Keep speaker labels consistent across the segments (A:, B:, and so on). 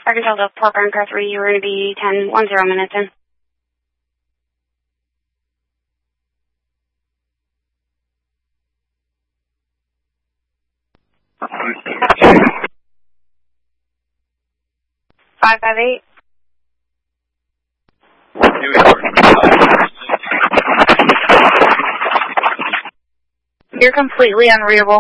A: Arkansas Delta Park on car 3, you're going to be 10:10 minutes in. Five 558. You're completely unreadable.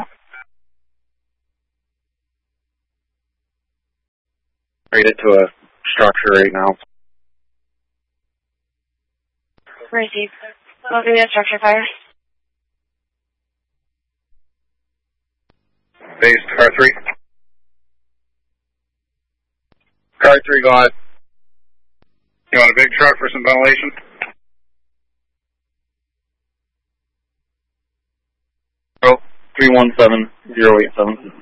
B: It to a structure right now.
A: Receive. Moving to structure fire.
B: Base car 3. Car 3, go ahead. You want a big truck for some ventilation? Oh, 317087.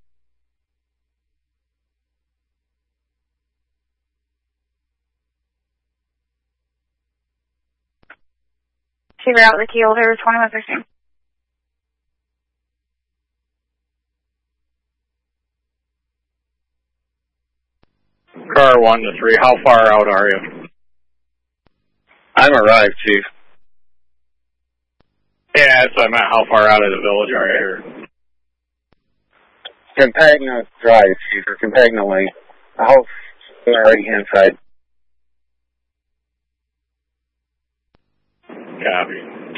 A: Figure out the key holder 2113.
B: Car 1 to 3, how far out are you? I'm arrived, Chief. Yeah, so I meant how far out of the village are you here? Campagna Drive, Chief, or Campagna Lane. The house on the right-hand side. Copy.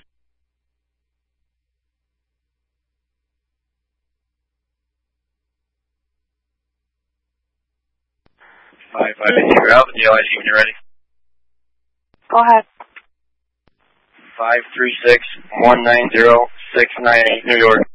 B: Five, you're out. The LIC when you're ready.
A: Go ahead.
B: 536-190-698, New York.